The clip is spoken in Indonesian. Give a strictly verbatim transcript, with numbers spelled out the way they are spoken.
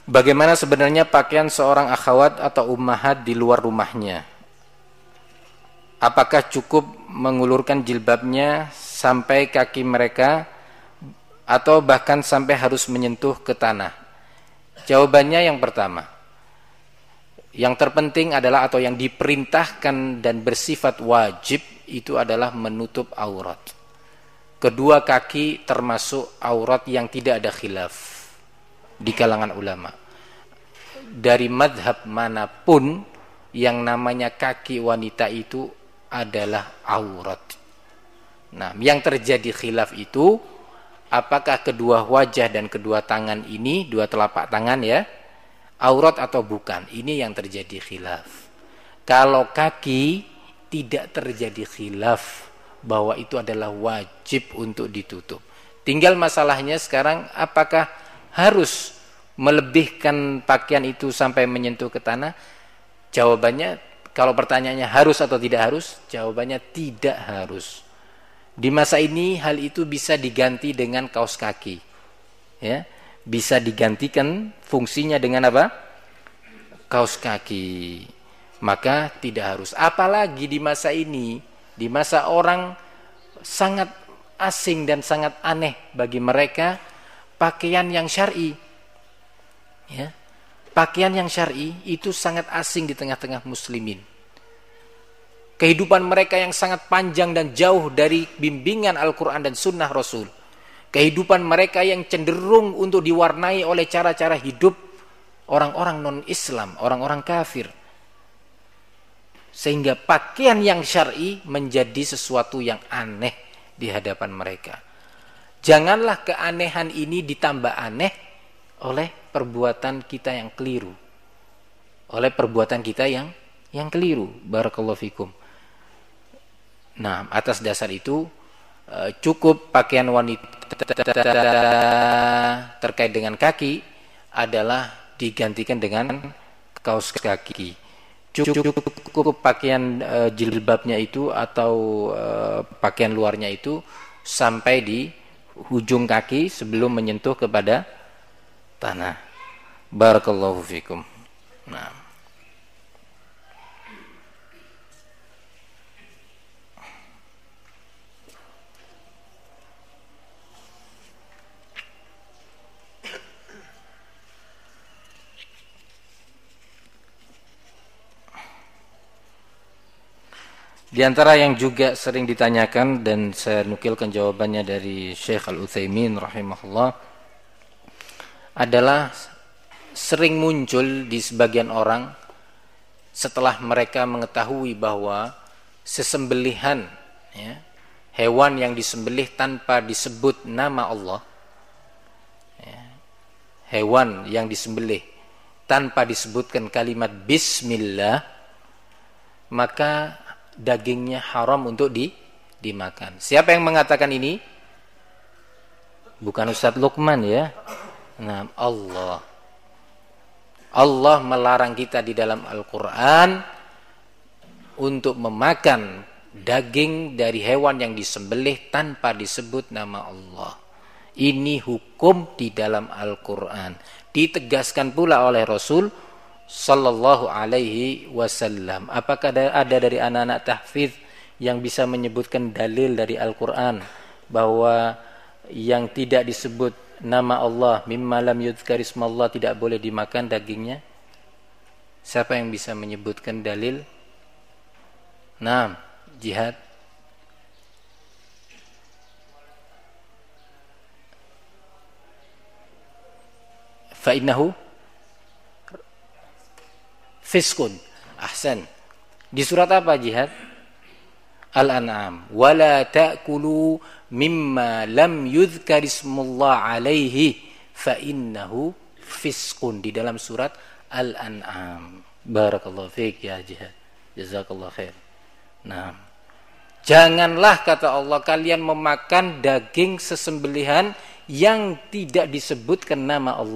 Bagaimana sebenarnya pakaian seorang akhwat atau ummahat di luar rumahnya? Apakah cukup mengulurkan jilbabnya sampai kaki mereka atau bahkan sampai harus menyentuh ke tanah? Jawabannya yang pertama. Yang terpenting adalah atau yang diperintahkan dan bersifat wajib itu adalah menutup aurat. Kedua kaki termasuk aurat yang tidak ada khilaf di kalangan ulama. Dari madhab manapun yang namanya kaki wanita itu adalah aurat. Nah, yang terjadi khilaf itu apakah kedua wajah dan kedua tangan ini, dua telapak tangan ya, aurat atau bukan? Ini yang terjadi khilaf. Kalau kaki tidak terjadi khilaf bahwa itu adalah wajib untuk ditutup. Tinggal masalahnya sekarang apakah harus melebihkan pakaian itu sampai menyentuh ke tanah? Jawabannya, kalau pertanyaannya harus atau tidak harus, jawabannya tidak harus. Di masa ini hal itu bisa diganti dengan kaos kaki. Ya, bisa digantikan fungsinya dengan apa? Kaos kaki. Maka tidak harus. Apalagi di masa ini, di masa orang sangat asing dan sangat aneh bagi mereka pakaian yang syar'i. Ya. Pakaian yang syar'i itu sangat asing di tengah-tengah muslimin. Kehidupan mereka yang sangat panjang dan jauh dari bimbingan Al-Quran dan Sunnah Rasul. Kehidupan mereka yang cenderung untuk diwarnai oleh cara-cara hidup orang-orang non-Islam, orang-orang kafir. Sehingga pakaian yang syar'i menjadi sesuatu yang aneh di hadapan mereka. Janganlah keanehan ini ditambah aneh oleh perbuatan kita yang keliru. Oleh perbuatan kita yang yang keliru. Barakallahu fikum. Nah, atas dasar itu cukup pakaian wanita terkait dengan kaki adalah digantikan dengan kaos kaki. Cukup pakaian jilbabnya itu atau pakaian luarnya itu sampai di ujung kaki sebelum menyentuh kepada tanah. Barakallahu fikum. Nah. Di antara yang juga sering ditanyakan dan saya nukilkan jawabannya dari Syekh Al-Utsaimin rahimahullah adalah sering muncul di sebagian orang setelah mereka mengetahui bahwa sesembelihan ya, hewan yang disembelih tanpa disebut nama Allah ya, hewan yang disembelih tanpa disebutkan kalimat bismillah, maka dagingnya haram untuk di, dimakan. Siapa yang mengatakan ini? Bukan Ustadz Luqman ya. Nah, Allah. Allah melarang kita di dalam Al-Quran untuk memakan daging dari hewan yang disembelih tanpa disebut nama Allah. Ini hukum di dalam Al-Quran. Ditegaskan pula oleh Rasul sallallahu alaihi wasallam. Apakah ada, ada dari anak-anak tahfidz yang bisa menyebutkan dalil dari Al-Quran bahwa yang tidak disebut nama Allah, mimma lam yudhkar ismallah, tidak boleh dimakan dagingnya? Siapa yang bisa menyebutkan dalil? Nah, jihad. Fa innahu fiskun. Ahsan. Di surat apa jihad? Al-An'am. Wala ta'kulu mimma lam yudhkar ismullah alaihi fa innahu fiskun. Di dalam surat Al-An'am. Barakallahu fiik ya jihad. Jazakallahu khair. Nah, janganlah kata Allah kalian memakan daging sesembelihan yang tidak disebutkan nama Allah.